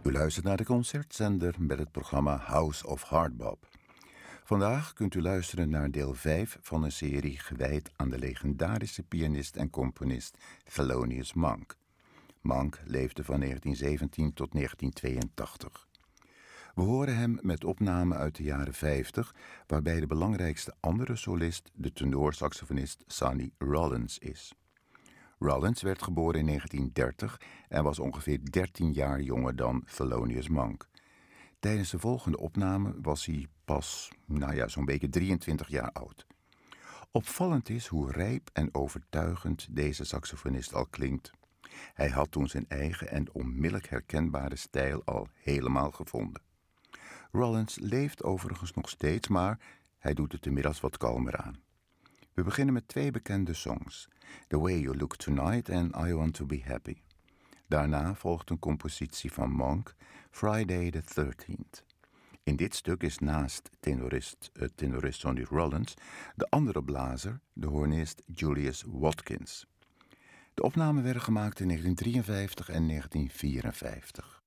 U luistert naar de concertzender met het programma House of Hardbop. Vandaag kunt u luisteren naar deel 5 van een serie gewijd aan de legendarische pianist en componist Thelonious Monk. Monk leefde van 1917 tot 1982. We horen hem met opnamen uit de jaren 50, waarbij de belangrijkste andere solist de tenorsaxofonist Sonny Rollins is. Rollins werd geboren in 1930 en was ongeveer 13 jaar jonger dan Thelonious Monk. Tijdens de volgende opname was hij pas, zo'n beetje 23 jaar oud. Opvallend is hoe rijp en overtuigend deze saxofonist al klinkt. Hij had toen zijn eigen en onmiddellijk herkenbare stijl al helemaal gevonden. Rollins leeft overigens nog steeds, maar hij doet het inmiddels wat kalmer aan. We beginnen met 2 bekende songs, The Way You Look Tonight en I Want To Be Happy. Daarna volgt een compositie van Monk, Friday the 13th. In dit stuk is naast tenorist Sonny Rollins de andere blazer, de hoornist Julius Watkins. De opnamen werden gemaakt in 1953 en 1954.